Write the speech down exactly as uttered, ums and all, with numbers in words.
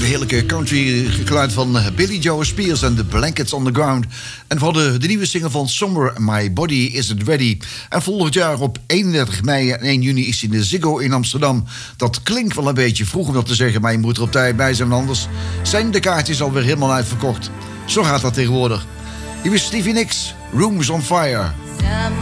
heerlijke country geluid van Billy Joe Spears en The Blankets on the Ground. En we hadden de nieuwe single van Summer, My Body Is It Ready. En volgend jaar op eenendertig mei en één juni is hij in de Ziggo in Amsterdam. Dat klinkt wel een beetje vroeg om dat te zeggen, maar je moet er op tijd bij zijn, anders zijn de kaartjes alweer helemaal uitverkocht. Zo gaat dat tegenwoordig. Hier is Stevie Nicks, Rooms on Fire.